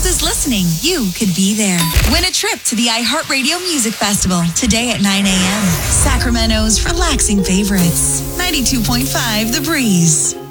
world is listening, you could be there. Win a trip to the iHeartRadio Music Festival today at 9 a.m. Sacramento's relaxing favorites. 92.5 The Breeze.